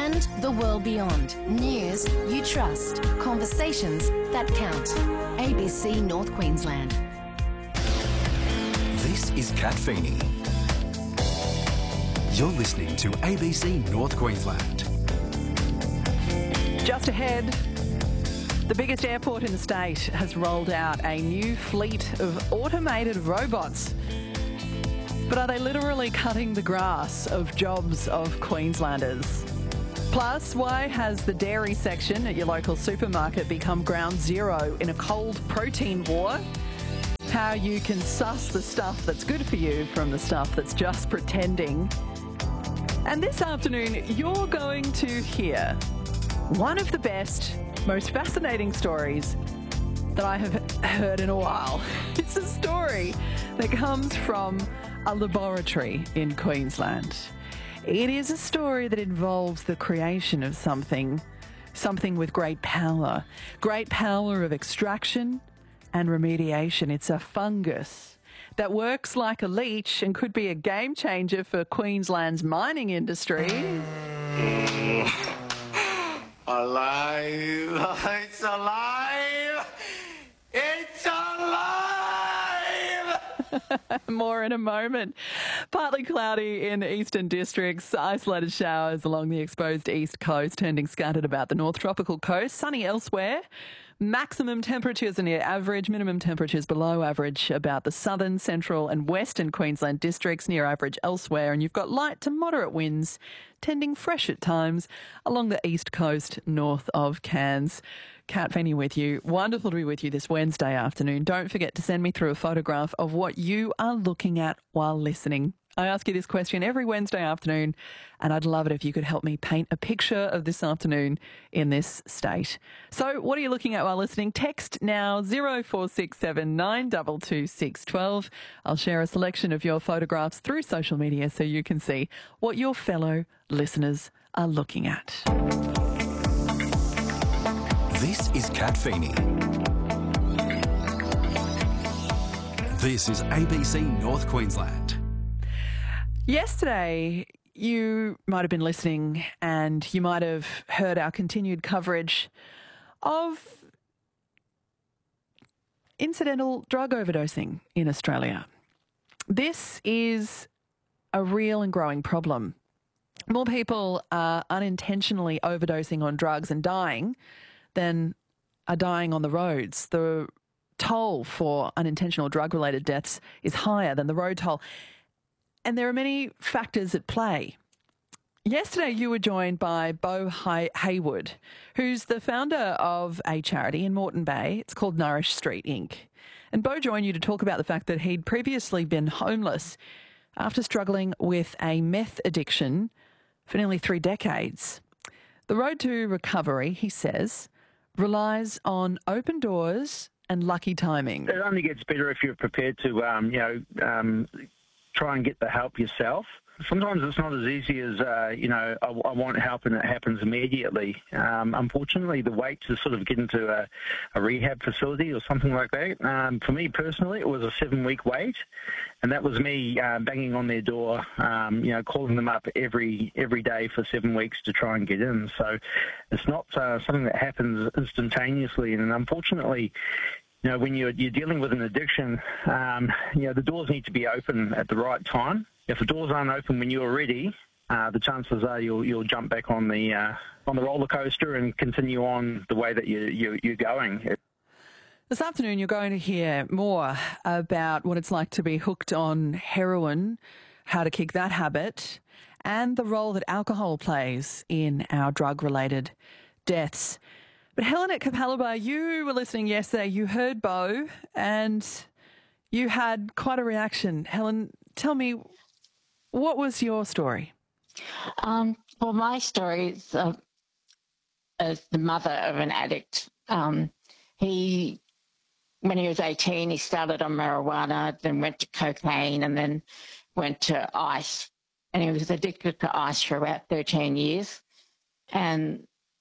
and the world beyond. News you trust. Conversations that count. ABC North Queensland. This is Kat Feeney. You're listening to ABC North Queensland. Just ahead, the biggest airport in the state has rolled out a new fleet of automated robots. But are they literally cutting the grass of jobs of Queenslanders? Plus, why has the dairy section at your local supermarket become ground zero in a cold protein war? How you can suss the stuff that's good for you from the stuff that's just pretending. And this afternoon, you're going to hear one of the best, most fascinating stories that I have heard in a while. It's a story that comes from a laboratory in Queensland. It is a story that involves the creation of something with great power of extraction and remediation. It's a fungus that works like a leech and could be a game changer for Queensland's mining industry. Alive! It's alive! It's alive! More in a moment. Partly cloudy in eastern districts, isolated showers along the exposed east coast, turning scattered about the north tropical coast, sunny elsewhere. Maximum temperatures are near average, minimum temperatures below average about the southern, central and western Queensland districts, near average elsewhere. And you've got light to moderate winds, tending fresh at times along the east coast north of Cairns. Kat Feeney with you. Wonderful to be with you this Wednesday afternoon. Don't forget to send me through a photograph of what you are looking at while listening. I ask you this question every Wednesday afternoon, and I'd love it if you could help me paint a picture of this afternoon in this state. So what are you looking at while listening? Text now 0467 922 612. I'll share a selection of your photographs through social media so you can see what your fellow listeners are looking at. This is Kat Feeney. This is ABC North Queensland. Yesterday, you might have been listening and you might have heard our continued coverage of incidental drug overdosing in Australia. This is a real and growing problem. More people are unintentionally overdosing on drugs and dying than are dying on the roads. The toll for unintentional drug-related deaths is higher than the road toll. And there are many factors at play. Yesterday, you were joined by Beau Haywood, who's the founder of a charity in Moreton Bay. It's called Nourish Street Inc. And Beau joined you to talk about the fact that he'd previously been homeless after struggling with a meth addiction for nearly 3 decades. The road to recovery, he says, relies on open doors and lucky timing. It only gets better if you're prepared to, try and get the help yourself. Sometimes it's not as easy as, I want help and it happens immediately. Unfortunately, the wait to sort of get into a rehab facility or something like that, for me personally, it was a 7-week wait. And that was me banging on their door, calling them up every day for 7 weeks to try and get in. So it's not something that happens instantaneously. And unfortunately, when you're dealing with an addiction, the doors need to be open at the right time. If the doors aren't open when you're ready, the chances are you'll jump back on the roller coaster and continue on the way that you're going. This afternoon, you're going to hear more about what it's like to be hooked on heroin, how to kick that habit, and the role that alcohol plays in our drug-related deaths. But Helen at Capalaba, you were listening yesterday. You heard Beau and you had quite a reaction. Helen, tell me, what was your story? Well, my story is as the mother of an addict. When he was 18, he started on marijuana, then went to cocaine, and then went to ice. And he was addicted to ice for about 13 years. And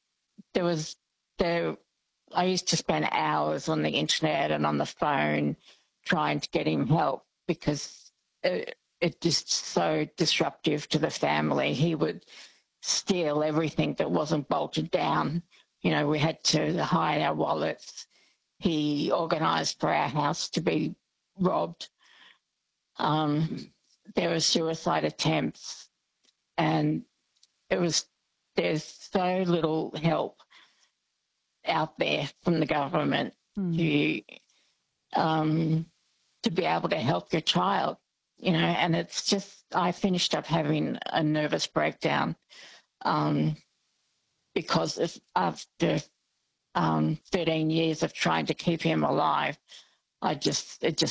I used to spend hours on the internet and on the phone trying to get him help because it's just so disruptive to the family. He would steal everything that wasn't bolted down. You know, we had to hide our wallets. He organised for our house to be robbed. There were suicide attempts, and there's so little help out there from the government to be able to help your child, you know. And it's just, I finished up having a nervous breakdown because after 13 years of trying to keep him alive, it just